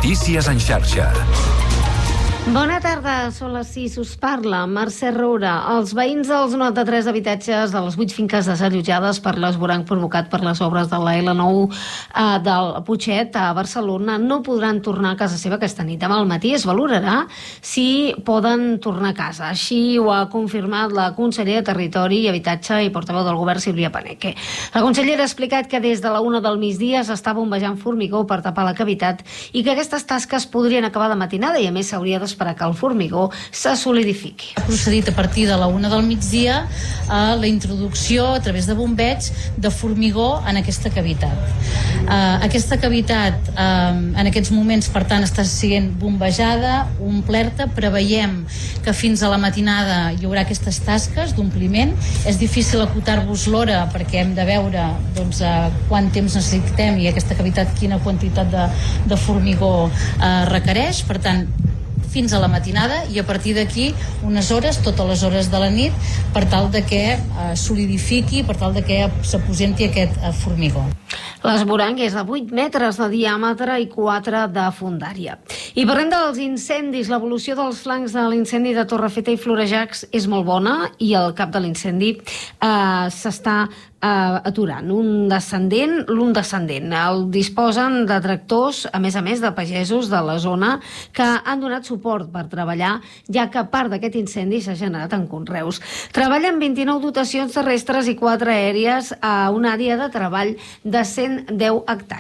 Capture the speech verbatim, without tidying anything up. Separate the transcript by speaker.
Speaker 1: Notícies en xarxa.
Speaker 2: Bona tarda, són les sis, us parla Mercè Roura. Els veïns dels noranta-tres habitatges de les vuit finques desallotjades per l'esvoranc provocat per les obres de la L nou eh, del Putxet a Barcelona no podran tornar a casa seva aquesta nit. Demà al matí es valorarà si poden tornar a casa. Així ho ha confirmat la consellera de Territori i Habitatge i portaveu del govern, Sílvia Paneque. La consellera ha explicat que des de la una del migdia s'està bombejant formigó per tapar la cavitat i que aquestes tasques podrien acabar de matinada i a més s'hauria d'esperar que el formigó se solidifiqui.
Speaker 3: Ha procedit a partir de la una del migdia a la introducció a través de bombeig de formigó en aquesta cavitat. Uh, aquesta cavitat uh, en aquests moments, per tant, està sent bombejada, omplerta. Preveiem que fins a la matinada hi haurà aquestes tasques d'ompliment. És difícil acotar-vos l'hora perquè hem de veure doncs, uh, quant temps necessitem i aquesta cavitat quina quantitat de, de formigó uh, requereix. Per tant, fins a la matinada i a partir d'aquí unes hores, totes les hores de la nit, per tal de que eh, solidifiqui, per tal de que s'aposenti aquest eh, formigó.
Speaker 2: L'esvoranc és de vuit metres de diàmetre i quatre de fondària. I parlem dels incendis. L'evolució dels flancs de l'incendi de Torrefeta i Florejacs és molt bona i el cap de l'incendi eh, s'està Uh, aturant, un descendent, l'un descendent. El disposen de tractors, a més a més de pagesos de la zona, que han donat suport per treballar, ja que part d'aquest incendi s'ha generat en conreus. Treballen vint-i-nou dotacions terrestres i quatre aèries a una àrea de treball de cent deu hectàrees.